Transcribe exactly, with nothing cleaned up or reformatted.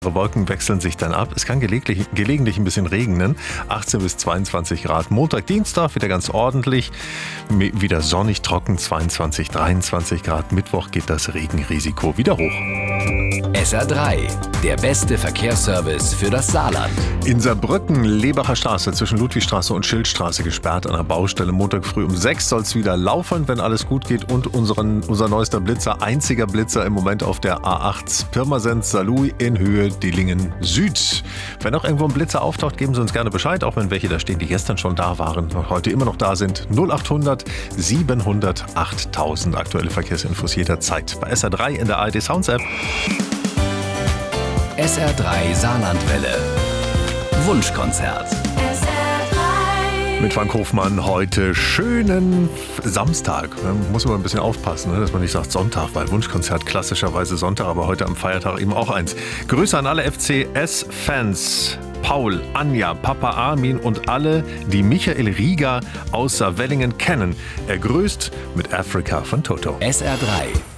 Wolken wechseln sich dann ab. Es kann gelegentlich, gelegentlich ein bisschen regnen. achtzehn bis zweiundzwanzig Grad. Montag, Dienstag wieder ganz ordentlich. Wieder sonnig, trocken, zweiundzwanzig, dreiundzwanzig Grad. Mittwoch geht das Regenrisiko wieder hoch. S R drei, der beste Verkehrsservice für das Saarland. In Saarbrücken, Lebacher Straße zwischen Ludwigstraße und Schildstraße gesperrt an der Baustelle. Montag früh um sechs soll es wieder laufen, wenn alles gut geht. Und unseren, unser neuester Blitzer, einziger Blitzer im Moment auf der A acht Pirmasens-Saarlouis in Höhe Dillingen Süd. Wenn auch irgendwo ein Blitzer auftaucht, geben Sie uns gerne Bescheid, auch wenn welche da stehen, die gestern schon da waren und heute immer noch da sind. null achthundert siebenhundert achttausend. Aktuelle Verkehrsinfos jederzeit bei S R drei in der A R D Sounds App. S R drei Saarlandwelle. Wunschkonzert. Mit Frank Hofmann heute schönen Samstag. Da muss man ein bisschen aufpassen, dass man nicht sagt Sonntag, weil Wunschkonzert klassischerweise Sonntag, aber heute am Feiertag eben auch eins. Grüße an alle F C S-Fans. Paul, Anja, Papa Armin und alle, die Michael Rieger aus Saarwellingen kennen. Er grüßt mit Africa von Toto. S R drei